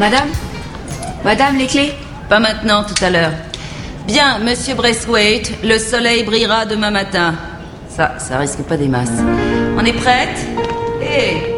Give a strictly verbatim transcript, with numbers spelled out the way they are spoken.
Madame Madame, les clés? Pas maintenant, tout à l'heure. Bien, monsieur Braithwaite, le soleil brillera demain matin. Ça, ça risque pas des masses. On est prête? Hé,